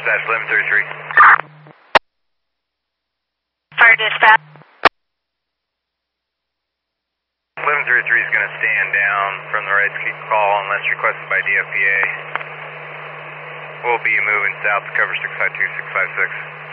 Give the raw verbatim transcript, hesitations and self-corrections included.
dispatch, eleven thirty-three. Fire dispatch. eleven thirty-three is going to stand down from the right ski call unless requested by D F P A. We'll be moving south to cover six five two, six five six.